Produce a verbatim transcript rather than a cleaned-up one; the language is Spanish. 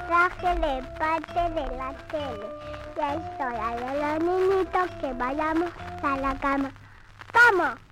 traje parte de la tele. Ya es hora de los niñitos que vayamos a la cama. ¡Vamos!